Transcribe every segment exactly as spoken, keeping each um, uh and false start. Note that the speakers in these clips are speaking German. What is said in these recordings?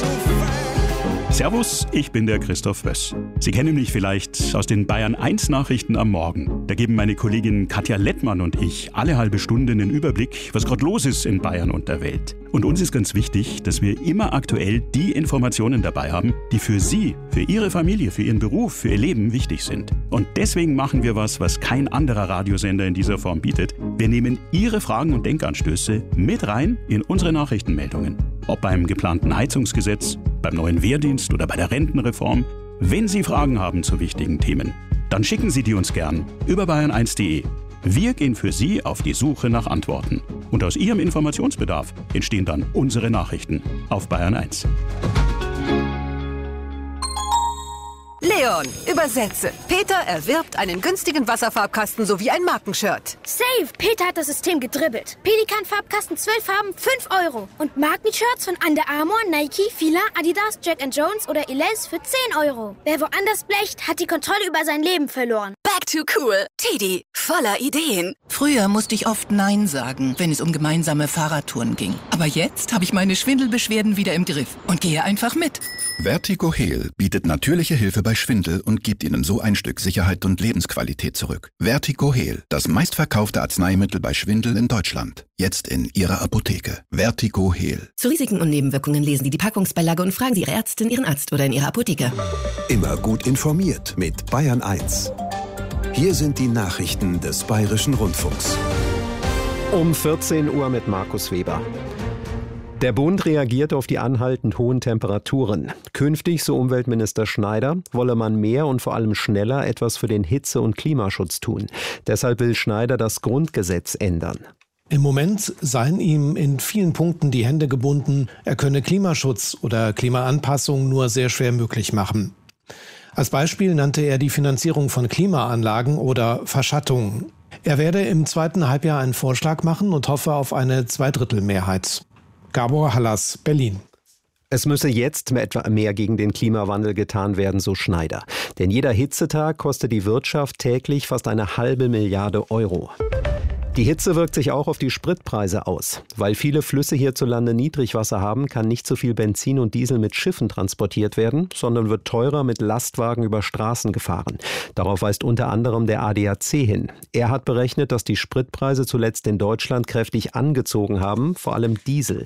Servus, ich bin der Christoph Wöss. Sie kennen mich vielleicht aus den Bayern eins Nachrichten am Morgen. Da geben meine Kollegin Katja Lettmann und ich alle halbe Stunde einen Überblick, was gerade los ist in Bayern und der Welt. Und uns ist ganz wichtig, dass wir immer aktuell die Informationen dabei haben, die für Sie, für Ihre Familie, für Ihren Beruf, für Ihr Leben wichtig sind. Und deswegen machen wir was, was kein anderer Radiosender in dieser Form bietet. Wir nehmen Ihre Fragen und Denkanstöße mit rein in unsere Nachrichtenmeldungen. Ob beim geplanten Heizungsgesetz, beim neuen Wehrdienst oder bei der Rentenreform. Wenn Sie Fragen haben zu wichtigen Themen, dann schicken Sie die uns gern über bayern eins punkt de. Wir gehen für Sie auf die Suche nach Antworten. Und aus Ihrem Informationsbedarf entstehen dann unsere Nachrichten auf Bayern eins. Leon, übersetze. Peter erwirbt einen günstigen Wasserfarbkasten sowie ein Markenshirt. Safe! Peter hat das System gedribbelt. Pelikan-Farbkasten, zwölf Farben, fünf Euro. Und Markenshirts von Under Armour, Nike, Fila, Adidas, Jack and Jones oder Elize für zehn Euro. Wer woanders blecht, hat die Kontrolle über sein Leben verloren. Back to cool. Teddy, voller Ideen. Früher musste ich oft Nein sagen, wenn es um gemeinsame Fahrradtouren ging. Aber jetzt habe ich meine Schwindelbeschwerden wieder im Griff und gehe einfach mit. Vertigo Heal bietet natürliche Hilfe bei Schwindel und gibt Ihnen so ein Stück Sicherheit und Lebensqualität zurück. Vertigo Heal, das meistverkaufte Arzneimittel bei Schwindel in Deutschland. Jetzt in Ihrer Apotheke. Vertigo Heal. Zu Risiken und Nebenwirkungen lesen Sie die Packungsbeilage und fragen Sie Ihre Ärztin, Ihren Arzt oder in Ihrer Apotheke. Immer gut informiert mit Bayern eins. Hier sind die Nachrichten des Bayerischen Rundfunks. Um vierzehn Uhr mit Markus Weber. Der Bund reagiert auf die anhaltend hohen Temperaturen. Künftig, so Umweltminister Schneider, wolle man mehr und vor allem schneller etwas für den Hitze- und Klimaschutz tun. Deshalb will Schneider das Grundgesetz ändern. Im Moment seien ihm in vielen Punkten die Hände gebunden. Er könne Klimaschutz oder Klimaanpassung nur sehr schwer möglich machen. Als Beispiel nannte er die Finanzierung von Klimaanlagen oder Verschattungen. Er werde im zweiten Halbjahr einen Vorschlag machen und hoffe auf eine Zweidrittelmehrheit. Gabor Hallas, Berlin. Es müsse jetzt etwa mehr gegen den Klimawandel getan werden, so Schneider. Denn jeder Hitzetag kostet die Wirtschaft täglich fast eine halbe Milliarde Euro. Die Hitze wirkt sich auch auf die Spritpreise aus. Weil viele Flüsse hierzulande Niedrigwasser haben, kann nicht so viel Benzin und Diesel mit Schiffen transportiert werden, sondern wird teurer mit Lastwagen über Straßen gefahren. Darauf weist unter anderem der A D A C hin. Er hat berechnet, dass die Spritpreise zuletzt in Deutschland kräftig angezogen haben, vor allem Diesel.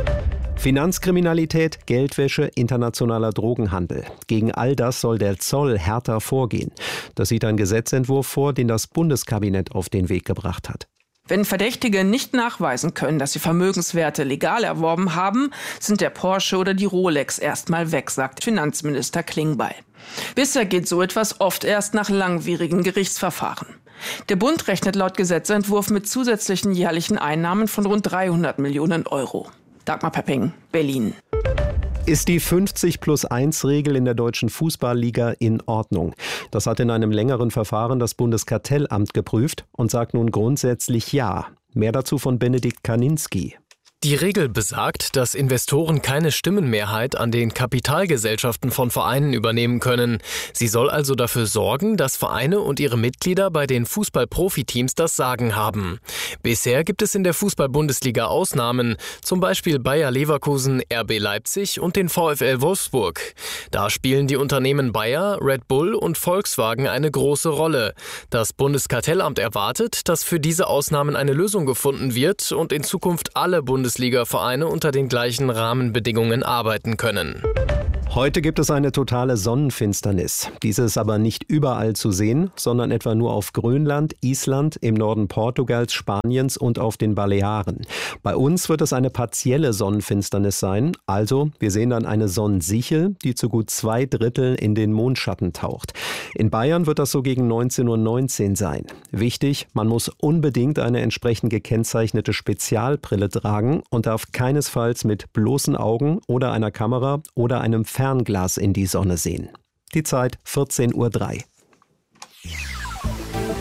Finanzkriminalität, Geldwäsche, internationaler Drogenhandel. Gegen all das soll der Zoll härter vorgehen. Das sieht ein Gesetzentwurf vor, den das Bundeskabinett auf den Weg gebracht hat. Wenn Verdächtige nicht nachweisen können, dass sie Vermögenswerte legal erworben haben, sind der Porsche oder die Rolex erstmal weg, sagt Finanzminister Klingbeil. Bisher geht so etwas oft erst nach langwierigen Gerichtsverfahren. Der Bund rechnet laut Gesetzentwurf mit zusätzlichen jährlichen Einnahmen von rund dreihundert Millionen Euro. Dagmar Pepping, Berlin. Ist die fünfzig plus eins Regel in der deutschen Fußballliga in Ordnung? Das hat in einem längeren Verfahren das Bundeskartellamt geprüft und sagt nun grundsätzlich ja. Mehr dazu von Benedikt Kaninski. Die Regel besagt, dass Investoren keine Stimmenmehrheit an den Kapitalgesellschaften von Vereinen übernehmen können. Sie soll also dafür sorgen, dass Vereine und ihre Mitglieder bei den Fußball-Profiteams das Sagen haben. Bisher gibt es in der Fußball-Bundesliga Ausnahmen, zum Beispiel Bayer Leverkusen, R B Leipzig und den VfL Wolfsburg. Da spielen die Unternehmen Bayer, Red Bull und Volkswagen eine große Rolle. Das Bundeskartellamt erwartet, dass für diese Ausnahmen eine Lösung gefunden wird und in Zukunft alle Bundesliga Bundesliga-Vereine unter den gleichen Rahmenbedingungen arbeiten können. Heute gibt es eine totale Sonnenfinsternis. Diese ist aber nicht überall zu sehen, sondern etwa nur auf Grönland, Island, im Norden Portugals, Spaniens und auf den Balearen. Bei uns wird es eine partielle Sonnenfinsternis sein, also wir sehen dann eine Sonnensichel, die zu gut zwei Drittel in den Mondschatten taucht. In Bayern wird das so gegen neunzehn Uhr neunzehn sein. Wichtig, man muss unbedingt eine entsprechend gekennzeichnete Spezialbrille tragen und darf keinesfalls mit bloßen Augen oder einer Kamera oder einem Fernglas in die Sonne sehen. Die Zeit vierzehn Uhr drei.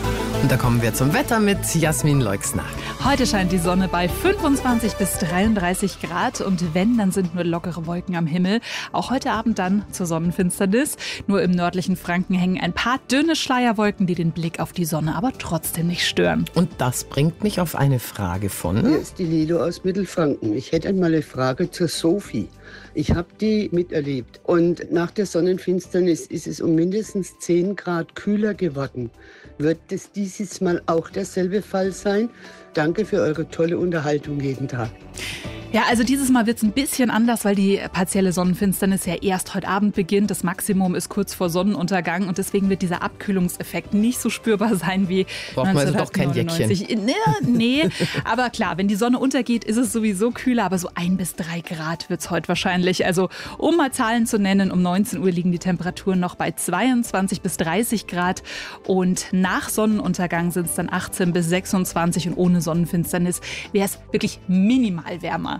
da kommen wir zum Wetter mit Jasmin Leixner. Heute scheint die Sonne bei fünfundzwanzig bis dreiunddreißig Grad und wenn, dann sind nur lockere Wolken am Himmel. Auch heute Abend dann zur Sonnenfinsternis. Nur im nördlichen Franken hängen ein paar dünne Schleierwolken, die den Blick auf die Sonne aber trotzdem nicht stören. Und das bringt mich auf eine Frage von... Hier ist die Lilo aus Mittelfranken. Ich hätte einmal eine Frage zur Sophie. Ich habe die miterlebt und nach der Sonnenfinsternis ist es um mindestens zehn Grad kühler geworden. Wird es dieses Mal auch derselbe Fall sein? Danke für eure tolle Unterhaltung jeden Tag. Ja, also dieses Mal wird es ein bisschen anders, weil die partielle Sonnenfinsternis ja erst heute Abend beginnt. Das Maximum ist kurz vor Sonnenuntergang und deswegen wird dieser Abkühlungseffekt nicht so spürbar sein wie Braucht man also doch kein Jäckchen. Nee, nee, aber klar, wenn die Sonne untergeht, ist es sowieso kühler, aber so ein bis drei Grad wird es heute wahrscheinlich. Also um mal Zahlen zu nennen, um neunzehn Uhr liegen die Temperaturen noch bei zweiundzwanzig bis dreißig Grad und nach Sonnenuntergang sind es dann achtzehn bis sechsundzwanzig und ohne Sonnenfinsternis wäre es wirklich minimal wärmer.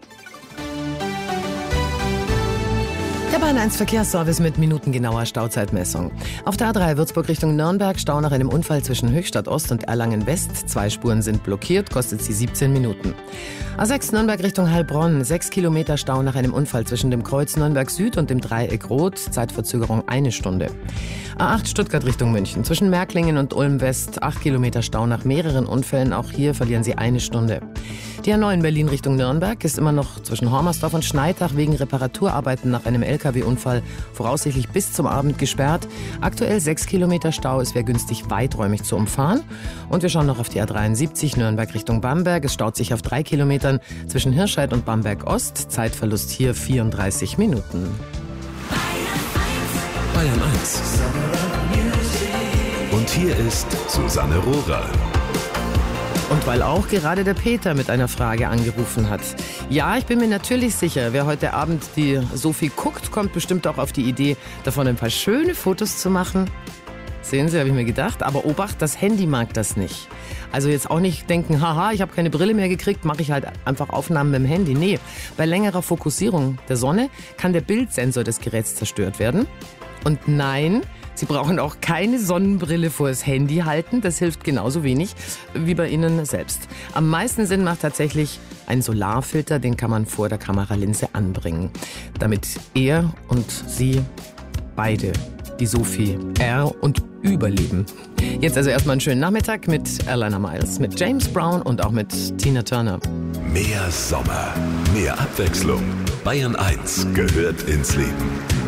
Der Bahn eins Verkehrsservice mit minutengenauer Stauzeitmessung. Auf der A drei Würzburg Richtung Nürnberg Stau nach einem Unfall zwischen Höchstadt Ost und Erlangen West. Zwei Spuren sind blockiert, kostet sie siebzehn Minuten. A sechs Nürnberg Richtung Heilbronn. Sechs Kilometer Stau nach einem Unfall zwischen dem Kreuz Nürnberg Süd und dem Dreieck Rot. Zeitverzögerung eine Stunde. A acht Stuttgart Richtung München. Zwischen Märklingen und Ulm West. Acht Kilometer Stau nach mehreren Unfällen. Auch hier verlieren sie eine Stunde. Die A neun Berlin Richtung Nürnberg ist immer noch zwischen Hormersdorf und Schneidach wegen Reparaturarbeiten nach einem L K W-Unfall voraussichtlich bis zum Abend gesperrt. Aktuell sechs Kilometer Stau, es wäre günstig weiträumig zu umfahren. Und wir schauen noch auf die A dreiundsiebzig Nürnberg Richtung Bamberg. Es staut sich auf drei Kilometern zwischen Hirscheid und Bamberg Ost. Zeitverlust hier vierunddreißig Minuten. Bayern eins. Und hier ist Susanne Rohrer. Und weil auch gerade der Peter mit einer Frage angerufen hat. Ja, ich bin mir natürlich sicher, wer heute Abend die Sophie guckt, kommt bestimmt auch auf die Idee, davon ein paar schöne Fotos zu machen. Sehen Sie, habe ich mir gedacht. Aber Obacht, das Handy mag das nicht. Also jetzt auch nicht denken, haha, ich habe keine Brille mehr gekriegt, mache ich halt einfach Aufnahmen mit dem Handy. Nee, bei längerer Fokussierung der Sonne kann der Bildsensor des Geräts zerstört werden. Und nein, Sie brauchen auch keine Sonnenbrille vor das Handy halten. Das hilft genauso wenig wie bei Ihnen selbst. Am meisten Sinn macht tatsächlich ein Solarfilter. Den kann man vor der Kameralinse anbringen, damit er und Sie beide die Sophie R und überleben. Jetzt also erstmal einen schönen Nachmittag mit Alana Miles, mit James Brown und auch mit Tina Turner. Mehr Sommer, mehr Abwechslung. Bayern eins gehört ins Leben.